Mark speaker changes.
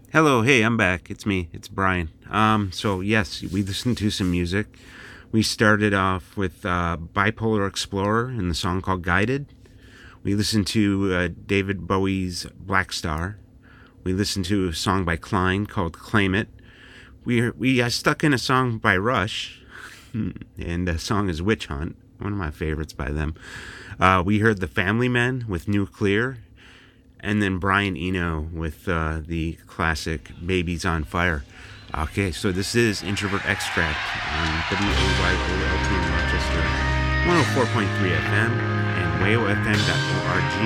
Speaker 1: Hello, hey, I'm back. It's me. It's Brian. So yes, we listened to some music. We started off with Bipolar Explorer and the song called Guided. We listened to David Bowie's Black Star. We listened to a song by Klein called Claim It. We stuck in a song by Rush, and the song is Witch Hunt, one of my favorites by them. We heard The Family Men with Nuclear, and then Brian Eno with the classic Babies on Fire. Okay, so this is Introvert Extract on WAYOLP in Rochester, 104.3 FM and wayofm.org.